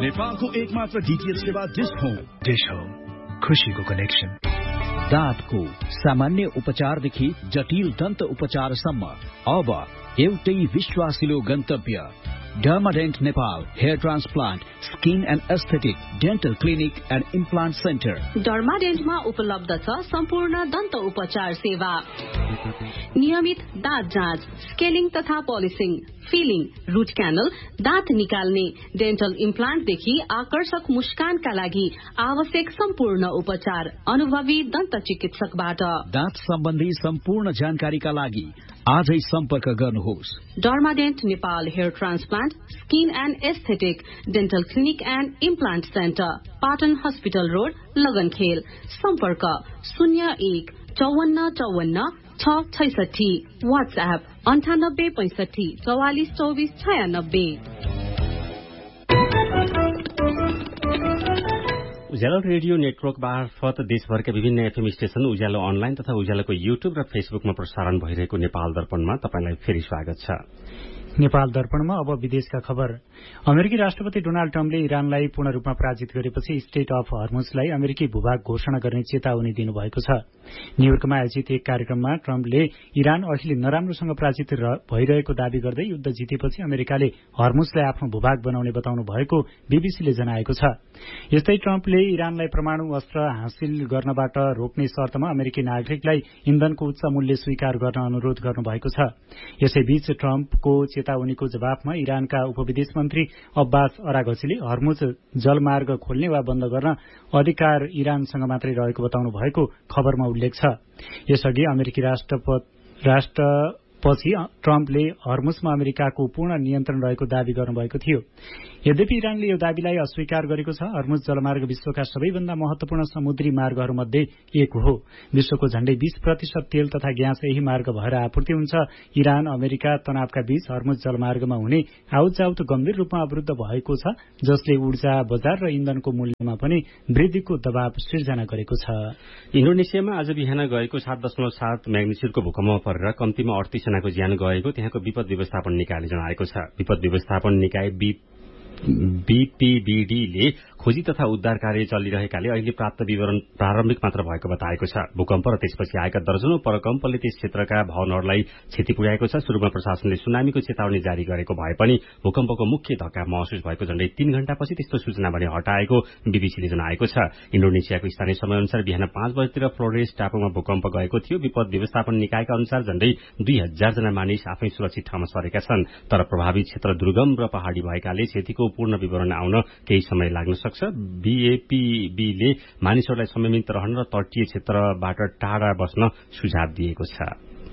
नेपालको एकमात्र डीटीएच सेवा डिश होम, खुशीको कनेक्सन। दाँतको सामान्य उपचारदेखि जटिल दन्त उपचारसम्म अब एउटै विश्वासिलो गन्तव्य डर्माडेन्ट Nepal hair transplant, skin and aesthetic, dental clinic and implant centre. डर्माडेन्टमा उपलब्ध छ सम्पूर्ण दन्त उपचार सेवा, नियमित दाँत जाँच, स्केलिङ तथा पोलिसिङ, फिलिङ, रूट क्यानल, दाँत निकाल्ने, डेन्टल इम्प्लान्टदेखि आकर्षक मुस्कानका लागि आवश्यक सम्पूर्ण उपचार अनुभवी दन्त चिकित्सकबाट। दाँत सम्बन्धी सम्पूर्ण जानकारीका लागि आजै सम्पर्क गर्नुहोस्। डर्माडेन्ट Nepal hair transplant, skin and aesthetic, dental clinic and implant centre, Patan hospital road, लगनखेल। सम्पर्क 015454 व्हाट्सएप 9865 44 24 96। उज्यालो रेडियो नेटवर्क मार्फत देशभरका विभिन्न एफएम स्टेशन, उज्यालो अनलाइन तथा उज्यालोको युट्युब र फेसबुकमा प्रसारण भइरहेको नेपाल दर्पणमा तपाईंलाई फेरि स्वागत छ। नेपाल दर्पणमा अब विदेशका खबर। अमेरिकी राष्ट्रपति डोनाल्ड ट्रम्पले इरानलाई पूर्ण रूपमा पराजित गरेपछि स्टेट अफ हर्मुजलाई अमेरिकी भूभाग घोषणा गर्ने चेतावनी दिनुभएको छ। न्यूयोर्कमा आयोजित एक कार्यक्रममा ट्रम्पले इरान अहिले नराम्रोसँग पराजित भइरहेको दावी गर्दै युद्ध जितेपछि अमेरिकाले हर्मुजलाई आफ्नो भूभाग बनाउने बताउनु भएको बीबीसीले जनाएको छ। यस्तै ट्रम्पले इरानलाई परमाणु अस्त्र हासिल गर्नबाट रोक्ने शर्तमा अमेरिकी नागरिकलाई इन्धनको उच्च मूल्य स्वीकार गर्न अनुरोध गर्नुभएको छ। यसैबीच ट्रम्पको चेतावनीको जवाफमा इरानका उपविदेश मन्त्री अब्बास अराघचीले हर्मुज जलमार्ग खोल्ने वा बन्द गर्न अधिकार इरानसँग मात्रै रहेको बताउनु भएको खबरमा उल्लेख छ। यसअघि अमेरिकी राष्ट्रपछि ट्रम्पले हर्मुजमा अमेरिकाको पूर्ण नियन्त्रण रहेको दावी गर्नुभएको थियो। यद्यपि इरानले यो दावीलाई अस्वीकार गरेको छ। हर्मुज जलमार्ग विश्वका सबैभन्दा महत्वपूर्ण समुद्री मार्गहरूमध्ये एक हो। विश्वको झण्डै 20% तेल तथा ग्यास यही मार्ग भएर आपूर्ति हुन्छ। इरान अमेरिका तनावका बीच हर्मुज जलमार्गमा हुने आउटजाउट गम्भीर रूपमा अवरुद्ध भएको छ, जसले ऊर्जा बजार र इन्धनको मूल्यमा पनि वृद्धिको दबाव सिर्जना गरेको छ। इन्डोनेसियामा आज बिहान गएको 7.7 म्याग्निच्युडको भूकम्पमा परेर कम्तीमा 38 जनाको ज्यान गएको त्यहाँको विपद व्यवस्थापन निकायले जनाएको छ। विपद व्यवस्थापन निकाय बीपीबीडीले खोजी तथा उद्धार कार्य चलिरहेकाले अहिले प्राप्त विवरण प्रारम्भिक मात्र भएको बताएको छ। भूकम्प र त्यसपछि आएका दर्जनौं प्रकम्पले त्यस क्षेत्रका भवनहरूलाई क्षति पुर्याएको छ। सुरुमा प्रशासनले सुनामीको चेतावनी जारी गरेको भए पनि भूकम्पको मुख्य धक्का महसुस भएको झण्डै 3 घण्टापछि त्यस्तो सूचना भने हटाएको बीबीसीले जनाएको छ। इन्डोनेसियाको स्थानीय समयअनुसार बिहान 5 बजेतिर फ्लोरेस टापुमा भूकम्प गएको थियो। विपद व्यवस्थापन निकायका अनुसार झण्डै 2000 जना मानिस आफै सुरक्षित ठाउँमा सरेका छन्, तर प्रभावित क्षेत्र दुर्गम र पहाड़ी भएकाले क्षतिको पूर्ण विवरण आउन केही समय लाग्न सक्छ। बीएपीबीले मानिसहरूलाई संयमित रहन र तटीय क्षेत्रबाट टाढा बस्न सुझाव दिएको छ।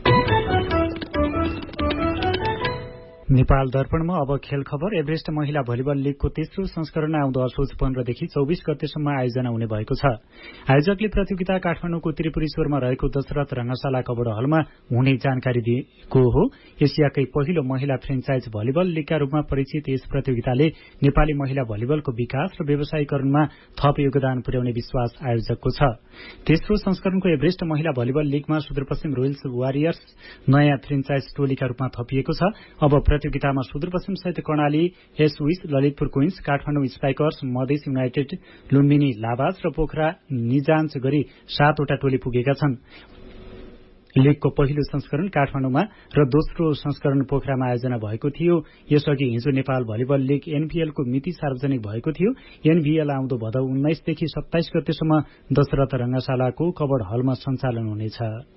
नेपाल दर्पणमा अब खेल खबर। एभरेस्ट महिला भलिबल लीगको तेस्रो संस्करण आउँदो असोज 15 देखि 24 गतेसम्म आयोजना हुने भएको छ। आयोजकले प्रतियोगिता काठमाडौँको त्रिपुरेश्वरमा रहेको दशरथ रंगशाला कबड हलमा हुने जानकारी दिएको हो। एसियाकै पहिलो महिला फ्रेन्चाइज भलिबल लीगका रूपमा परिचित यस प्रतियोगिताले नेपाली महिला भलिबलको विकास र व्यवसायीकरणमा थप योगदान पुर्याउने विश्वास आयोजकको छ। तेस्रो संस्करणको एभरेस्ट महिला भलिबल लीगमा सुदूरपश्चिम रोयल्स वारियर्स नयाँ फ्रेन्चाइज टोलीका रूपमा थपिएको छ। अब प्रतियोगितामा सुदूरपश्चिम सहित Karnali, एसविस, Lalitpur queens, Kathmandu Spikers, Madhes United, Lumbini लाभास र पोखरा निजान्च गरी 7 वटा टोली पुगेका छन्। लीगको पहिलो संस्करण काठमाडौँमा र दोस्रो संस्करण पोखरामा आयोजना भएको थियो। यसअघि हिजो नेपाल भलिबल लीग एनपीएलको मिति सार्वजनिक भएको थियो। एनभीएल आउँदो भदौ 19 देखि 27 गतेसम्म दशरथ रंगशालाको कबड हलमा सञ्चालन हुनेछ।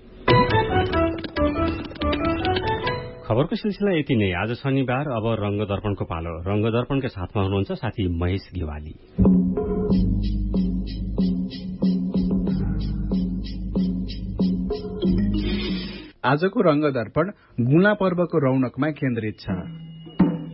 खबरको सिलसिला यति नै। आज शनिबार, अब रंग दर्पणको पालो। रंग दर्पणका साथमा हुनुहुन्छ साथी महेश गेवाली। आजको रंग दर्पण गुना पर्वको रौनकमा केन्द्रित छ।